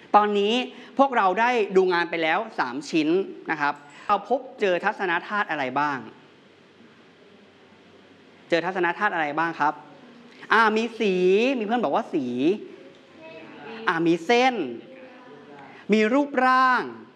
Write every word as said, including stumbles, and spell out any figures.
ตอนนี้พวกเราได้ดูงานไปแล้วสามชิ้นนะครับเราพบเจอทัศนธาตุอะไรบ้างเจอทัศนธาตุอะไรบ้างครับอ่ามีสีมีเพื่อนบอกว่าสีอ่ามีเส้นมีรูปร่าง